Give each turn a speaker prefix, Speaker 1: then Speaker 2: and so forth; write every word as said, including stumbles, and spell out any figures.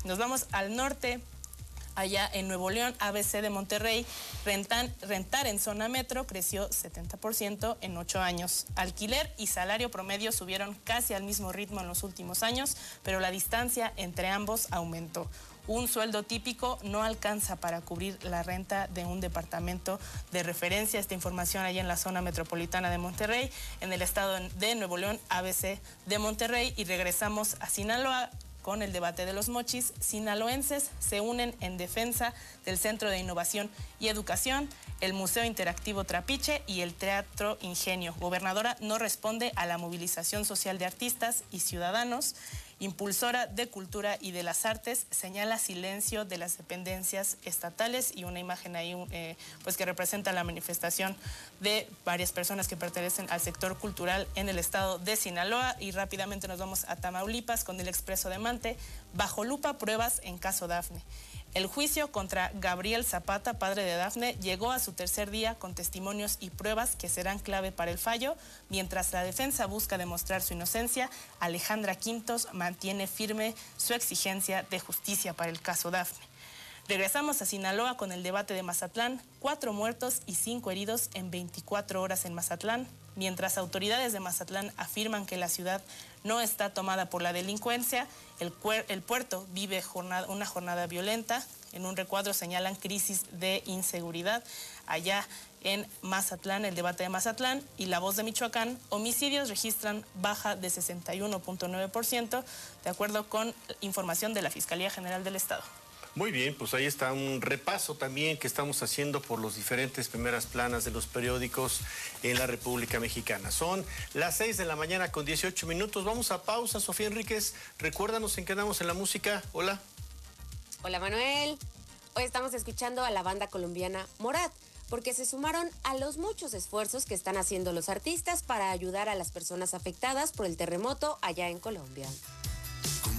Speaker 1: Nos vamos al norte. Allá en Nuevo León, A B C de Monterrey, rentan, rentar en zona metro creció setenta por ciento en ocho años. Alquiler y salario promedio subieron casi al mismo ritmo en los últimos años, pero la distancia entre ambos aumentó. Un sueldo típico no alcanza para cubrir la renta de un departamento de referencia. Esta información allá en la zona metropolitana de Monterrey, en el estado de Nuevo León, A B C de Monterrey. Y regresamos a Sinaloa con el debate de los mochis. Sinaloenses se unen en defensa del Centro de Innovación y Educación, el Museo Interactivo Trapiche y el Teatro Ingenio. Gobernadora no responde a la movilización social de artistas y ciudadanos. Impulsora de Cultura y de las Artes señala silencio de las dependencias estatales, y una imagen ahí eh, pues que representa la manifestación de varias personas que pertenecen al sector cultural en el estado de Sinaloa. Y rápidamente nos vamos a Tamaulipas con el Expreso de Mante. Bajo lupa pruebas en caso Dafne. El juicio contra Gabriel Zapata, padre de Dafne, llegó a su tercer día con testimonios y pruebas que serán clave para el fallo. Mientras la defensa busca demostrar su inocencia, Alejandra Quintos mantiene firme su exigencia de justicia para el caso Dafne. Regresamos a Sinaloa con el debate de Mazatlán. Cuatro muertos y cinco heridos en veinticuatro horas en Mazatlán. Mientras autoridades de Mazatlán afirman que la ciudad no está tomada por la delincuencia, el, el puerto vive jornada, una jornada violenta. En un recuadro señalan crisis de inseguridad. Allá en Mazatlán, el debate de Mazatlán y La Voz de Michoacán, homicidios registran baja de sesenta y uno punto nueve por ciento, de acuerdo con información de la Fiscalía General del Estado.
Speaker 2: Muy bien, pues ahí está un repaso también que estamos haciendo por los diferentes primeras planas de los periódicos en la República Mexicana. Son las seis de la mañana con dieciocho minutos. Vamos a pausa. Sofía Enríquez, recuérdanos en qué andamos en la música. Hola.
Speaker 3: Hola, Manuel. Hoy estamos escuchando a la banda colombiana Morat, porque se sumaron a los muchos esfuerzos que están haciendo los artistas para ayudar a las personas afectadas por el terremoto allá en Colombia.